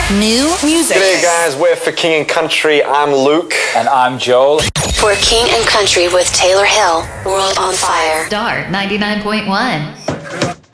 new music. G'day guys, we're for King and Country. I'm Luke. And I'm Joel. For King and Country with Taylor Hill, World on Fire. Star 99.1.